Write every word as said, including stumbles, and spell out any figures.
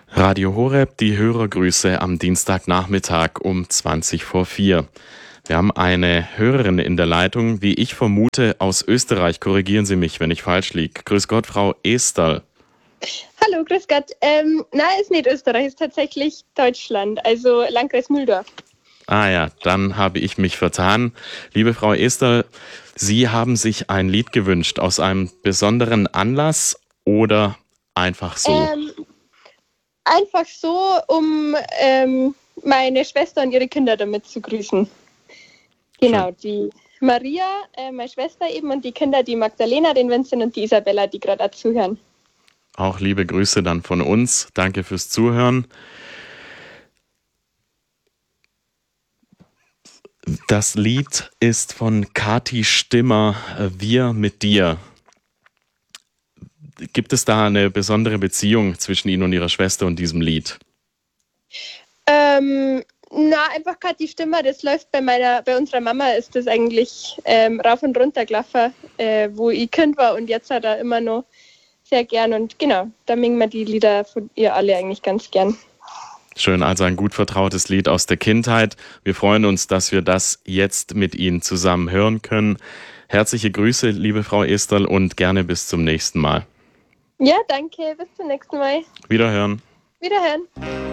Radio Horeb, die Hörergrüße am Dienstagnachmittag um zwanzig vor vier. Wir haben eine Hörerin in der Leitung, wie ich vermute, aus Österreich. Korrigieren Sie mich, wenn ich falsch liege. Grüß Gott, Frau Esterl. Hallo, grüß Gott. Ähm, nein, ist nicht Österreich, ist tatsächlich Deutschland, also Landkreis Mühldorf. Ah ja, dann habe ich mich vertan. Liebe Frau Esterl, Sie haben sich ein Lied gewünscht aus einem besonderen Anlass oder einfach so? Ähm, einfach so, um ähm, meine Schwester und ihre Kinder damit zu grüßen. Genau, Schön. die Maria, äh, meine Schwester eben, und die Kinder, die Magdalena, den Vincent und die Isabella, die gerade zuhören. Auch liebe Grüße dann von uns. Danke fürs Zuhören. Das Lied ist von Kathi Stimmer, Wir mit dir. Gibt es da eine besondere Beziehung zwischen Ihnen und Ihrer Schwester und diesem Lied? Ähm, na, einfach gerade die Stimme, das läuft bei meiner, bei unserer Mama ist das eigentlich ähm, rauf und runter gelaufen, äh, wo ich Kind war, und jetzt hat er immer noch sehr gern, und genau, da mengen wir die Lieder von ihr alle eigentlich ganz gern. Schön, also ein gut vertrautes Lied aus der Kindheit. Wir freuen uns, dass wir das jetzt mit Ihnen zusammen hören können. Herzliche Grüße, liebe Frau Esterl, und gerne bis zum nächsten Mal. Ja, danke, bis zum nächsten Mal. Wiederhören. Wiederhören.